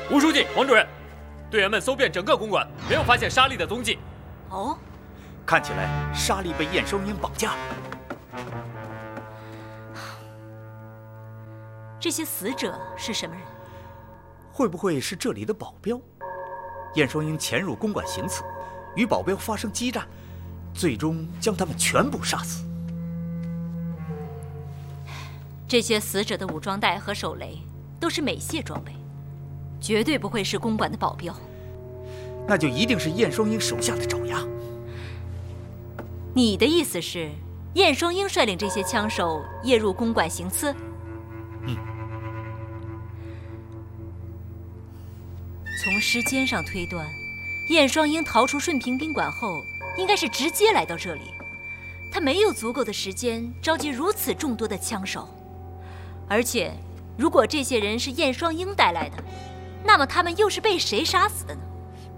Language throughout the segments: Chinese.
吴书记、王主任，队员们搜遍整个公馆，没有发现沙莉的踪迹。 哦， 看起来沙莉被燕双鹰绑架了。 这些死者是什么人？ 会不会是这里的保镖？燕双鹰潜入公馆行刺，与保镖发生激战，最终将他们全部杀死。 这些死者的武装带和手雷都是美械装备，绝对不会是公馆的保镖。 那就一定是燕双鹰手下的爪牙。 你的意思是，燕双鹰率领这些枪手夜入公馆行刺？从时间上推断，燕双鹰逃出顺平宾馆后，应该是直接来到这里。他没有足够的时间召集如此众多的枪手，而且，如果这些人是燕双鹰带来的，那么他们又是被谁杀死的呢？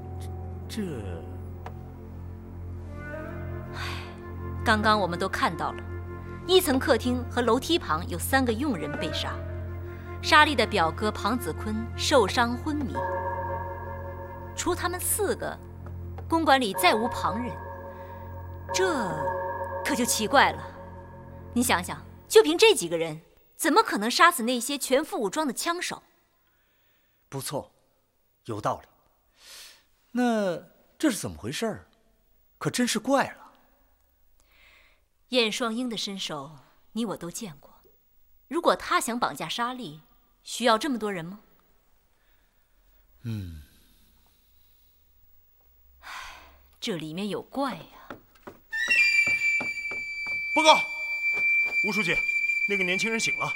刚刚我们都看到了，1层客厅和楼梯旁有3个佣人被杀，沙莉的表哥庞子坤受伤昏迷。除他们4个，公馆里再无旁人，这可就奇怪了。你想想，就凭这几个人，怎么可能杀死那些全副武装的枪手？ 不错，有道理。那这是怎么回事？可真是怪了。 燕双鹰的身手，你我都见过。如果他想绑架沙莉，需要这么多人吗？这里面有怪呀！ 报告，吴书记，那个年轻人醒了。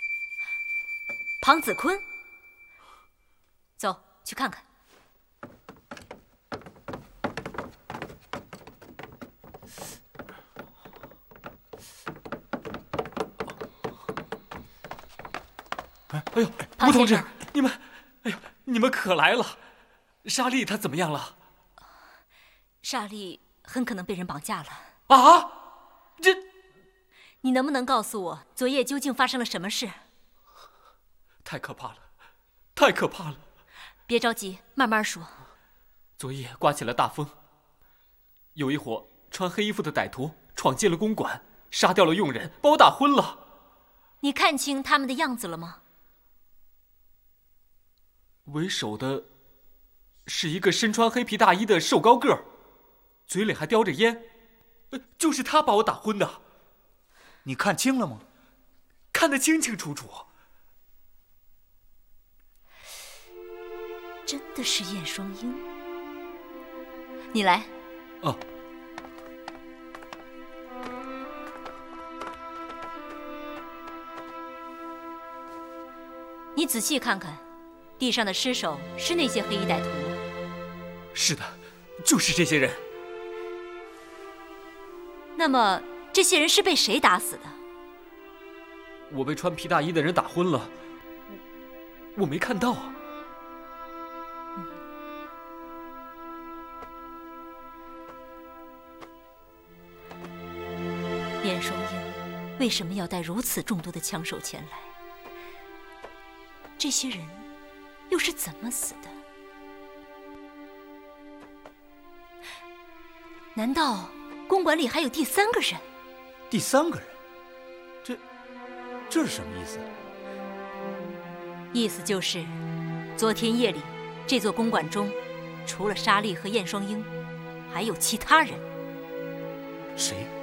庞子坤，走去看看。 哎呦，吴同志，你们可来了！沙莉她怎么样了？ 沙莉很可能被人绑架了。 啊！ 你能不能告诉我，昨夜究竟发生了什么事？ 太可怕了，太可怕了！ 别着急，慢慢说。 昨夜刮起了大风，有一伙穿黑衣服的歹徒闯进了公馆，杀掉了佣人，把我打昏了。 你看清他们的样子了吗？ 为首的是一个身穿黑皮大衣的瘦高个儿，嘴里还叼着烟，就是他把我打昏的。 你看清了吗？ 看得清清楚楚。 真的是燕双鹰。你来。 哦。 你仔细看看，地上的尸首是那些黑衣歹徒吗？ 是的，就是这些人。 那么这些人是被谁打死的？ 我被穿皮大衣的人打昏了，我没看到啊。 燕双鹰为什么要带如此众多的枪手前来？这些人又是怎么死的？难道公馆里还有第3个人？ 第3个人？这是什么意思？ 意思就是，昨天夜里这座公馆中，除了沙莉和燕双鹰，还有其他人。 谁？